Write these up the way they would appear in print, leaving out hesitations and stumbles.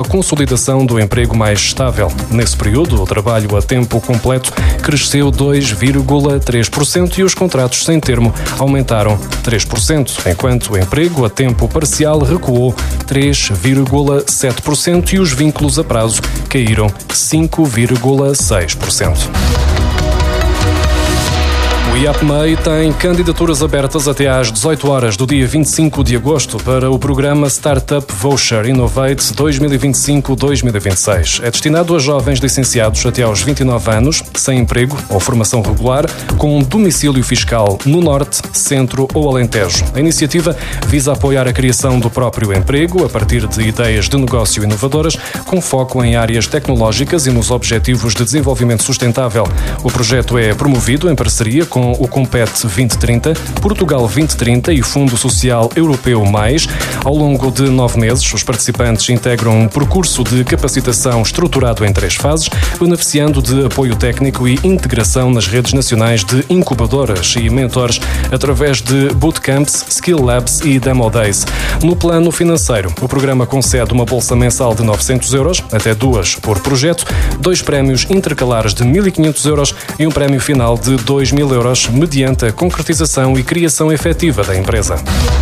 consolidação do emprego mais estável. Nesse período, o trabalho a tempo completo cresceu 2,3% e os contratos sem termo aumentaram 3%, enquanto o emprego a tempo parcial recuou 3,7% e os vínculos a prazo caíram 5,6%. O IAPMEI tem candidaturas abertas até às 18 horas do dia 25 de agosto para o programa Startup Voucher Innovate 2025-2026. É destinado a jovens licenciados até aos 29 anos, sem emprego ou formação regular, com domicílio fiscal no Norte, Centro ou Alentejo. A iniciativa visa apoiar a criação do próprio emprego a partir de ideias de negócio inovadoras, com foco em áreas tecnológicas e nos Objetivos de Desenvolvimento Sustentável. O projeto é promovido em parceria com o Compete 2030, Portugal 2030 e Fundo Social Europeu Mais. Ao longo de 9 meses, os participantes integram um percurso de capacitação estruturado em 3 fases, beneficiando de apoio técnico e integração nas redes nacionais de incubadoras e mentores através de bootcamps, skill labs e demo days. No plano financeiro, o programa concede uma bolsa mensal de 900 euros, até 2 por projeto, 2 prémios intercalares de 1.500 euros e um prémio final de 2.000 euros mediante a concretização e criação efetiva da empresa.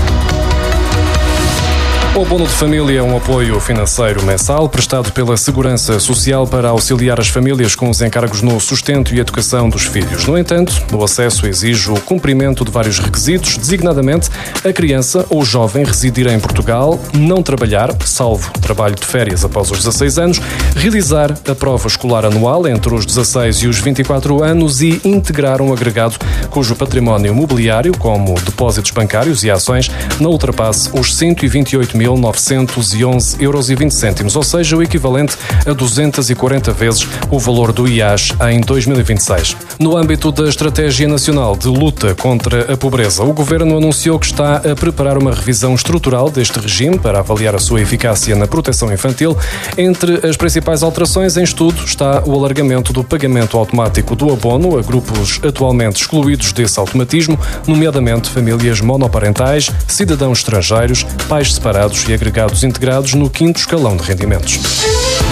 O Abono de Família é um apoio financeiro mensal prestado pela Segurança Social para auxiliar as famílias com os encargos no sustento e educação dos filhos. No entanto, o acesso exige o cumprimento de vários requisitos, designadamente a criança ou jovem residir em Portugal, não trabalhar, salvo trabalho de férias após os 16 anos, realizar a prova escolar anual entre os 16 e os 24 anos e integrar um agregado cujo património mobiliário, como depósitos bancários e ações, não ultrapasse os 128.911,20 euros, ou seja, o equivalente a 240 vezes o valor do IAS em 2026. No âmbito da Estratégia Nacional de Luta contra a Pobreza, o Governo anunciou que está a preparar uma revisão estrutural deste regime para avaliar a sua eficácia na proteção infantil. Entre as principais alterações em estudo está o alargamento do pagamento automático do abono a grupos atualmente excluídos desse automatismo, nomeadamente famílias monoparentais, cidadãos estrangeiros, pais separados e agregados integrados no 5º escalão de rendimentos.